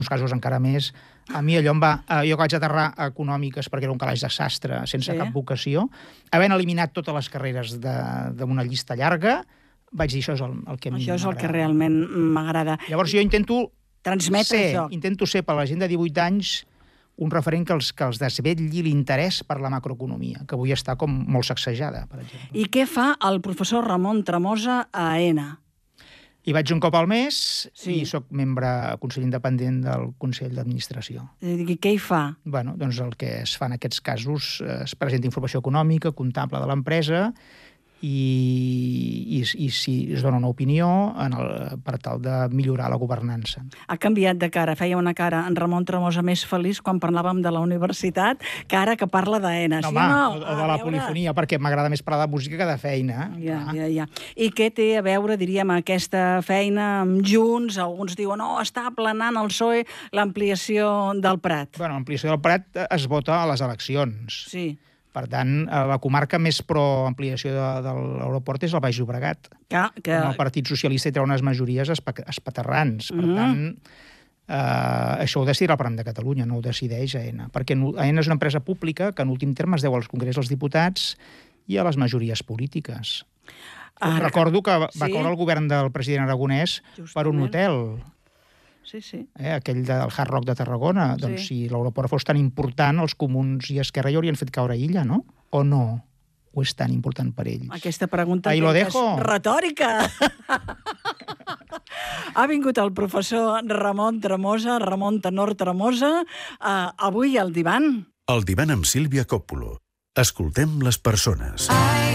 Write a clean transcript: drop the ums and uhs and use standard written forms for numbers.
uns casos encara més. A mi allò em va... Jo que vaig aterrar a econòmiques perquè era un calaix de sastre sense cap vocació, havent eliminat totes les carreres d'una llista llarga, vaig dir, això és el que a mi m'agrada. Això és el que realment m'agrada. Llavors jo intento transmetre ser per la gent de 18 anys un referent que els desvetlli l'interès per la macroeconomia, que avui està com molt sacsejada, per exemple. I què fa el professor Ramon Tremosa a AENA? Hi vaig un cop al mes i soc membre consell independent del Consell d'Administració. I què hi fa? Bueno, doncs el que es fa en aquests casos es presenta informació econòmica, comptable de l'empresa i si es dona una opinió per tal de millorar la governança. Ha canviat de cara, feia una cara en Ramon Tremosa més feliç quan parlàvem de la universitat que ara que parla d'AENA. No, home, o de la polifonia, perquè m'agrada més parlar de música que de feina. Ja. I què té a veure, diríem, aquesta feina amb Junts? Alguns diuen, està aplanant el PSOE l'ampliació del Prat. Bueno, l'ampliació del Prat es vota a les eleccions. Sí. Per tant, la comarca més pro-ampliació de l'aeroport és el Baix Llobregat. El Partit Socialista hi treu unes majories espaterrants. Per tant, això ho decidirà el Parlament de Catalunya, no ho decideix AENA. Perquè AENA és una empresa pública que en últim terme es deu als Congrés dels Diputats i a les majories polítiques. Recordo que va caure el govern del president Aragonès per un hotel. Sí. Aquell del Hard Rock de Tarragona. Doncs si l'aeroport fos tan important, els comuns i Esquerra hi haurien fet caure Illa, no? O no? O és tan important per ells? Aquesta pregunta és retòrica. Ha vingut el professor Ramon Tremosa, Ramon Tenor Tremosa, avui al Divan. El Divan amb Sílvia Coppola. Escoltem les persones.